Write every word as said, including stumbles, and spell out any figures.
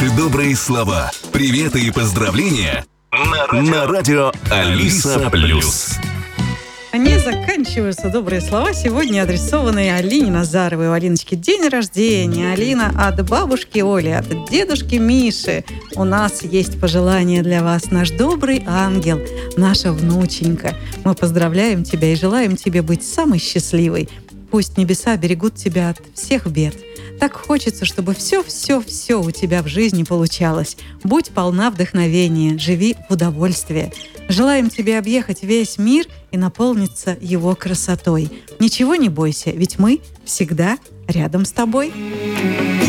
Ваши добрые слова, приветы и поздравления на радио, на радио Алиса Плюс. Не заканчиваются добрые слова, сегодня адресованные Алине Назаровой. У Алиночки день рождения. Алина, от бабушки Оли, от дедушки Миши у нас есть пожелание для вас. Наш добрый ангел, наша внученька. Мы поздравляем тебя и желаем тебе быть самой счастливой. Пусть небеса берегут тебя от всех бед. Так хочется, чтобы все-все-все у тебя в жизни получалось. Будь полна вдохновения, живи в удовольствии. Желаем тебе объехать весь мир и наполниться его красотой. Ничего не бойся, ведь мы всегда рядом с тобой.